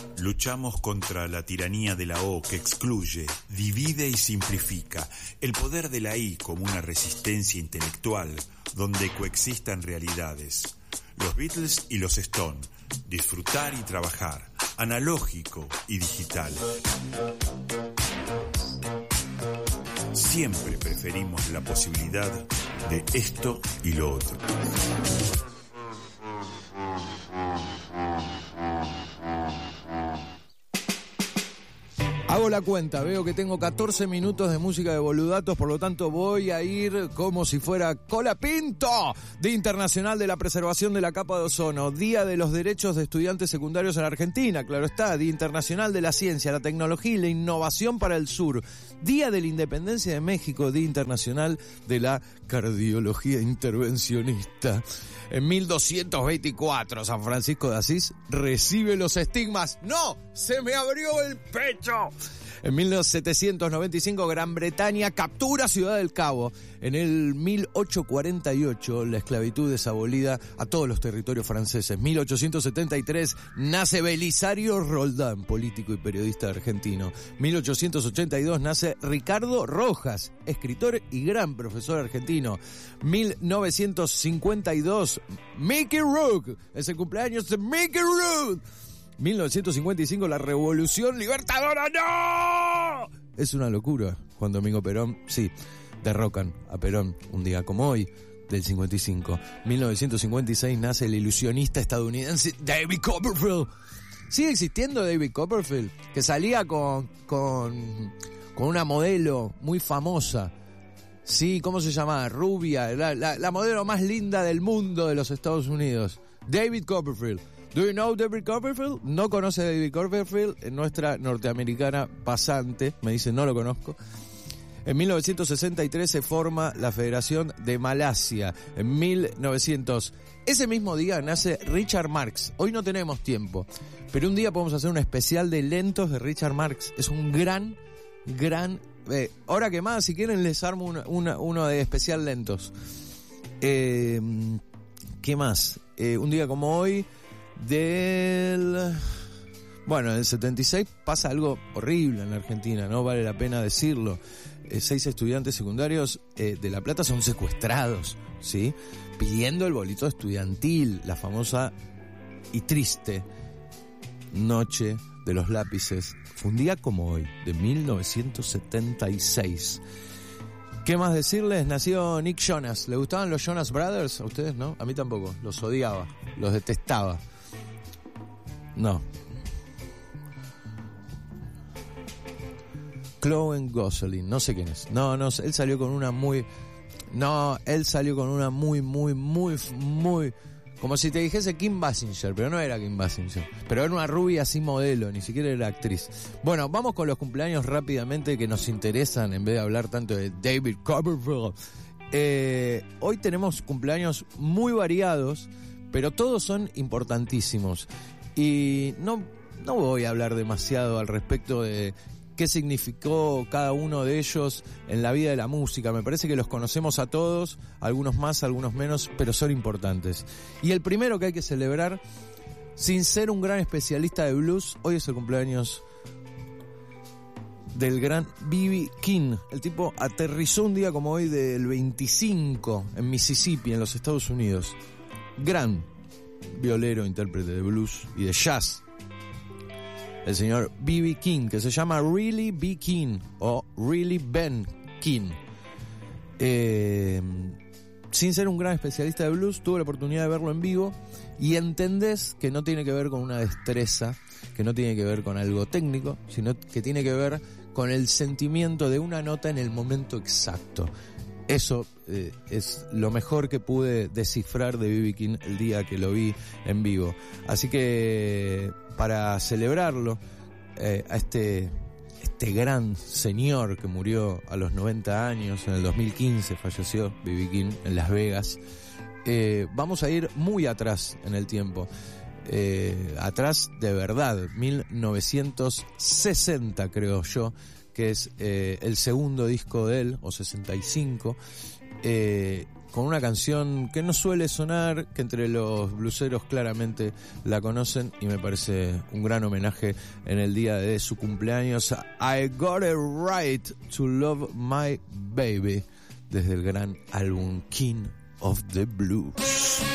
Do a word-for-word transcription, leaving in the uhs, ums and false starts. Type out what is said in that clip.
Luchamos contra la tiranía de la O que excluye, divide y simplifica, el poder de la I como una resistencia intelectual donde coexistan realidades. Los Beatles y los Stones, disfrutar y trabajar, analógico y digital. Siempre preferimos la posibilidad de esto y lo otro. Hago la cuenta, veo que tengo catorce minutos de música de boludatos, por lo tanto voy a ir como si fuera Colapinto, Día Internacional de la Preservación de la Capa de Ozono, Día de los Derechos de Estudiantes Secundarios en Argentina, claro está, Día Internacional de la Ciencia, la Tecnología y la Innovación para el Sur, Día de la Independencia de México, Día Internacional de la Cardiología Intervencionista. En mil doscientos veinticuatro, San Francisco de Asís recibe los estigmas. ¡No! ¡Se me abrió el pecho! En mil setecientos noventa y cinco, Gran Bretaña captura Ciudad del Cabo. En el mil ochocientos cuarenta y ocho, la esclavitud es abolida a todos los territorios franceses. mil ochocientos setenta y tres, nace Belisario Roldán, político y periodista argentino. mil ochocientos ochenta y dos, nace Ricardo Rojas, escritor y gran profesor argentino. mil novecientos cincuenta y dos, Mickey Rourke, es el cumpleaños de Mickey Rourke. mil novecientos cincuenta y cinco, la Revolución Libertadora, ¡no! Es una locura. Juan Domingo Perón, sí, derrocan a Perón un día como hoy, del cincuenta y cinco. mil novecientos cincuenta y seis, nace el ilusionista estadounidense David Copperfield. Sigue existiendo David Copperfield, que salía con, con, con una modelo muy famosa. Sí, ¿cómo se llama? Rubia, la, la, la modelo más linda del mundo de los Estados Unidos. David Copperfield. Do you know David Copperfield? No conoce a David Copperfield, nuestra norteamericana pasante, me dice no lo conozco. En mil novecientos sesenta y tres se forma la Federación de Malasia. En mil novecientos, ese mismo día nace Richard Marx. Hoy no tenemos tiempo, pero un día podemos hacer un especial de lentos de Richard Marx. Es un gran, gran... Eh, ahora que más, si quieren les armo una, una, uno de especial lentos. Eh, ¿Qué más? Eh, un día como hoy... Del... Bueno, en el setenta y seis pasa algo horrible en la Argentina, no vale la pena decirlo. Eh, seis estudiantes secundarios eh, de La Plata son secuestrados, ¿sí? Pidiendo el bolito estudiantil, la famosa y triste Noche de los Lápices. Fue un día como hoy, de mil novecientos setenta y seis. ¿Qué más decirles? Nació Nick Jonas. ¿Le gustaban los Jonas Brothers a ustedes, no? A mí tampoco. Los odiaba, los detestaba. No. Chloe Gosselin, no sé quién es. No, no, él salió con una muy... No, él salió con una muy, muy, muy, muy... Como si te dijese Kim Basinger, pero no era Kim Basinger. Pero era una rubia así modelo, ni siquiera era actriz. Bueno, vamos con los cumpleaños rápidamente que nos interesan en vez de hablar tanto de David Copperfield. Eh, hoy tenemos cumpleaños muy variados, pero todos son importantísimos. Y no, no voy a hablar demasiado al respecto de qué significó cada uno de ellos en la vida de la música. Me parece que los conocemos a todos, algunos más, algunos menos, pero son importantes. Y el primero que hay que celebrar, sin ser un gran especialista de blues, hoy es el cumpleaños del gran B B King. El tipo aterrizó un día como hoy del veinticinco en Mississippi, en los Estados Unidos. Gran violero, intérprete de blues y de jazz, el señor B B King, que se llama Really B. King o Really Ben King. Eh, sin ser un gran especialista de blues, tuve la oportunidad de verlo en vivo y entendés que no tiene que ver con una destreza, que no tiene que ver con algo técnico, sino que tiene que ver con el sentimiento de una nota en el momento exacto. Eso eh, es lo mejor que pude descifrar de B B King el día que lo vi en vivo. Así que para celebrarlo, eh, a este, este gran señor que murió a los noventa años, en el dos mil quince falleció B B King en Las Vegas, eh, vamos a ir muy atrás en el tiempo. Eh, atrás de verdad, mil novecientos sesenta creo yo, que es eh, el segundo disco de él, o sesenta y cinco, eh, con una canción que no suele sonar, que entre los bluseros claramente la conocen, y me parece un gran homenaje en el día de su cumpleaños. I Got a Right to Love My Baby, desde el gran álbum King of the Blues.